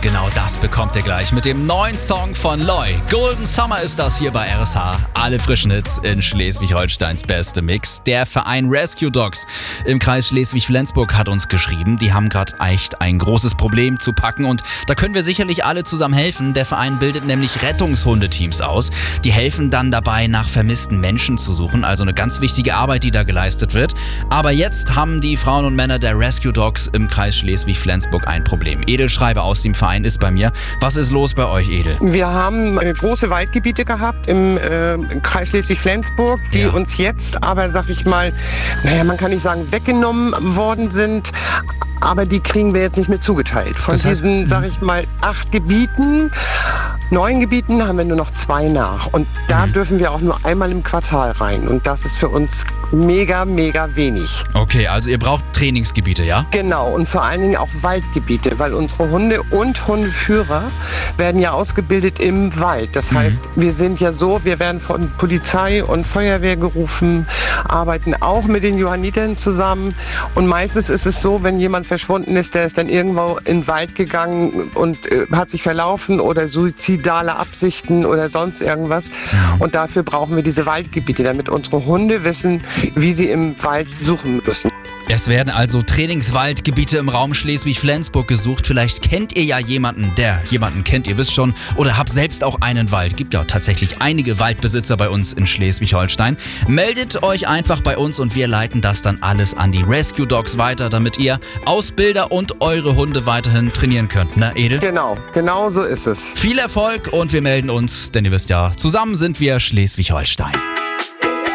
genau das bekommt ihr gleich mit dem neuen Song von Loy. Golden Summer ist das hier bei RSH. Alle frischen Hits in Schleswig-Holsteins beste Mix. Der Verein Rescue Dogs im Kreis Schleswig-Flensburg hat uns geschrieben, die haben gerade echt ein großes Problem zu packen und da können wir sicherlich alle zusammen helfen. Der Verein bildet nämlich Rettungshundeteams aus. Die helfen dann dabei, nach vermissten Menschen zu suchen. Also eine ganz wichtige Arbeit, die da geleistet wird. Aber jetzt haben die Frauen und Männer der Rescue Dogs im Kreis Schleswig-Flensburg ein Problem. Edel Schreiber aus dem Verein ist bei mir. Was ist los bei euch, Edel? Wir haben große Waldgebiete gehabt im Kreis Schleswig-Flensburg, die uns jetzt aber, sag ich mal, man kann nicht sagen weggenommen worden sind, aber die kriegen wir jetzt nicht mehr zugeteilt. Von diesen, sag ich mal, 8 Gebieten, 9 Gebieten haben wir nur noch 2 nach. Und da dürfen wir auch nur einmal im Quartal rein. Und das ist für uns mega, mega wenig. Okay, also ihr braucht Trainingsgebiete, ja? Genau, und vor allen Dingen auch Waldgebiete, weil unsere Hunde und Hundeführer werden ja ausgebildet im Wald. Das heißt, wir sind ja so, wir werden von Polizei und Feuerwehr gerufen, arbeiten auch mit den Johannitern zusammen. Und meistens ist es so, wenn jemand verschwunden ist, der ist dann irgendwo in den Wald gegangen und hat sich verlaufen oder suizidale Absichten oder sonst irgendwas. Und dafür brauchen wir diese Waldgebiete, damit unsere Hunde wissen, wie sie im Wald suchen müssen. Es werden also Trainingswaldgebiete im Raum Schleswig-Flensburg gesucht. Vielleicht kennt ihr ja jemanden, der jemanden kennt, ihr wisst schon, oder habt selbst auch einen Wald. Gibt ja tatsächlich einige Waldbesitzer bei uns in Schleswig-Holstein. Meldet euch einfach bei uns und wir leiten das dann alles an die Rescue Dogs weiter, damit ihr Ausbilder und eure Hunde weiterhin trainieren könnt. Na, Edel? Genau so ist es. Viel Erfolg und wir melden uns, denn ihr wisst ja, zusammen sind wir Schleswig-Holstein.